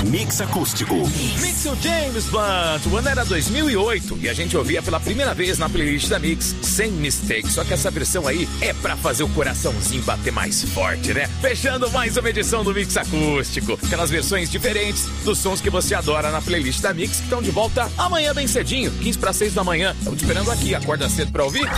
Mix Acústico. Mix o James Blunt. O ano era 2008 e a gente ouvia pela primeira vez na playlist da Mix, sem mistake. Só que essa versão aí é pra fazer o coraçãozinho bater mais forte, né? Fechando mais uma edição do Mix Acústico. Aquelas versões diferentes dos sons que você adora na playlist da Mix, que estão de volta amanhã bem cedinho, 5 para 6 da manhã. Estamos te esperando aqui. Acorda cedo pra ouvir?